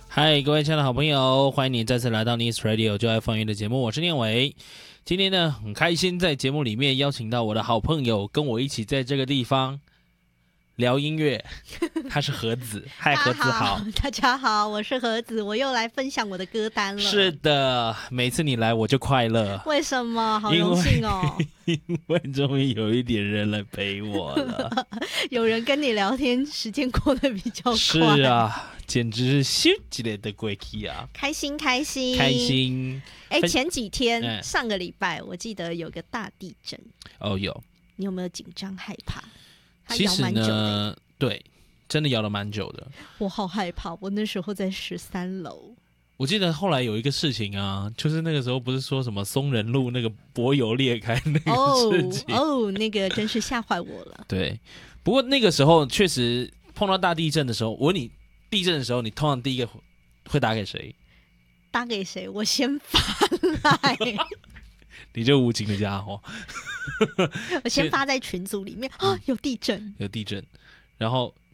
嗨，各位亲爱的好朋友，欢迎你再次来到 Nice Radio 就爱放音乐的节目，我是念伟。今天呢，很开心在节目里面邀请到我的好朋友，跟我一起在这个地方聊音乐。他是盒子，嗨，盒子好。 大家好，我是盒子，我又来分享我的歌单了。 是的，每次你来我就快乐。 为什么？好荣幸哦！ 因为终于有一点人来陪我了。 有人跟你聊天，时间过得比较快。 是啊，简直是咻起来的鬼气啊！ 开心开心开心。 前几天、上个礼拜，我记得有个大地震。 哦，有。 你有没有紧张害怕？ 其实呢，对，真的摇了蛮久的。 我好害怕，我那时候在13楼。 我记得后来有一个事情啊，就是那个时候不是说什么松仁路那个柏油裂开那个事情那个真是吓坏我了。 对，不过那个时候确实碰到大地震的时候，我问你，地震的时候你通常第一个会打给谁？ 打给谁？我先发来。 你这无情的家伙！ 我先发在群组里面啊，有地震， 有地震，然后